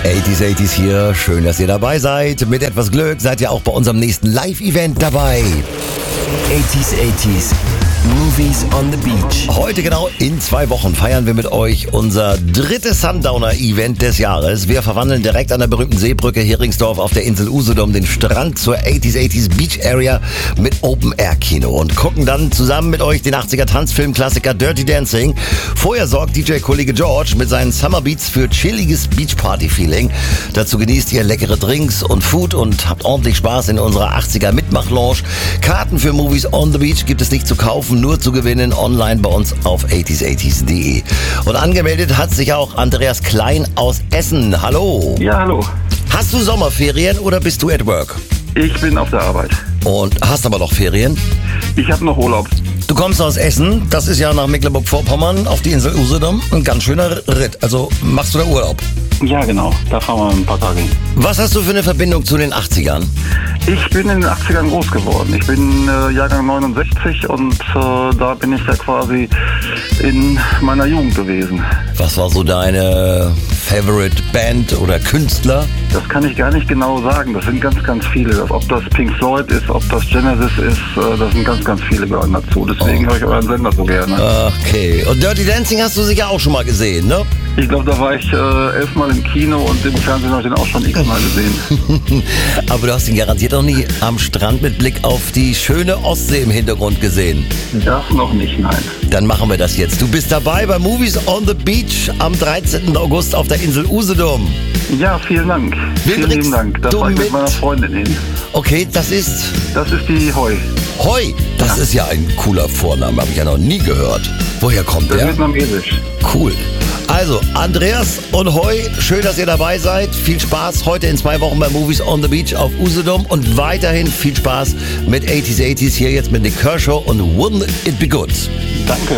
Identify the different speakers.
Speaker 1: 80s hier, schön, dass ihr dabei seid. Mit etwas Glück seid ihr auch bei unserem nächsten Live-Event dabei.
Speaker 2: 80s, Movies on the Beach.
Speaker 1: Heute genau in 2 Wochen feiern wir mit euch unser drittes Sundowner-Event des Jahres. Wir verwandeln direkt an der berühmten Seebrücke Heringsdorf auf der Insel Usedom den Strand zur 80s Beach Area mit Open-Air-Kino und gucken dann zusammen mit euch den 80er-Tanzfilm-Klassiker Dirty Dancing. Vorher sorgt DJ-Kollege George mit seinen Summer Beats für chilliges Beach-Party-Feeling. Dazu genießt ihr leckere Drinks und Food und habt ordentlich Spaß in unserer 80er-Mitmach-Lounge. Karten für Movies on the Beach gibt es nicht zu kaufen, nur zu gewinnen online bei uns auf 80s80s.de. Und angemeldet hat sich auch Andreas Klein aus Essen. Hallo.
Speaker 3: Ja, hallo.
Speaker 1: Hast du Sommerferien oder bist du at work?
Speaker 3: Ich bin auf der Arbeit.
Speaker 1: Und hast aber noch Ferien?
Speaker 3: Ich habe noch Urlaub.
Speaker 1: Du kommst aus Essen, das ist ja nach Mecklenburg-Vorpommern auf die Insel Usedom. Ein ganz schöner Ritt. Also machst du da Urlaub?
Speaker 3: Ja, genau. Da fahren wir ein paar Tage hin.
Speaker 1: Was hast du für eine Verbindung zu den 80ern?
Speaker 3: Ich bin in den 80ern groß geworden. Ich bin Jahrgang 69 und da bin ich ja quasi in meiner Jugend gewesen.
Speaker 1: Was war so deine Favorite Band oder Künstler?
Speaker 3: Das kann ich gar nicht genau sagen. Das sind ganz, ganz viele. Ob das Pink Floyd ist, ob das Genesis ist, das sind ganz, ganz viele gehören dazu. Deswegen höre ich euren Sender so gerne.
Speaker 1: Okay. Und Dirty Dancing hast du sicher auch schon mal gesehen, ne?
Speaker 3: Ich glaube, da war ich 11 Mal im Kino und im Fernsehen habe ich den auch schon x-mal gesehen.
Speaker 1: Aber du hast ihn garantiert noch nie am Strand mit Blick auf die schöne Ostsee im Hintergrund gesehen.
Speaker 3: Das noch nicht, nein.
Speaker 1: Dann machen wir das jetzt. Du bist dabei bei Movies on the Beach am 13. August auf der Insel Usedom.
Speaker 3: Ja, vielen Dank.
Speaker 1: Wen
Speaker 3: Vielen lieben Dank. Da fahre ich mit meiner Freundin hin.
Speaker 1: Okay, das ist
Speaker 3: die Heu.
Speaker 1: Heu. Das ist ja ein cooler Vorname, habe ich ja noch nie gehört. Woher kommt
Speaker 3: Das
Speaker 1: der?
Speaker 3: ist vietnamesisch.
Speaker 1: Cool. Also, Andreas und Heu, schön, dass ihr dabei seid. Viel Spaß heute in 2 Wochen bei Movies on the Beach auf Usedom und weiterhin viel Spaß mit 80s hier jetzt mit Nick Kershaw und Wouldn't It Be Good.
Speaker 3: Danke.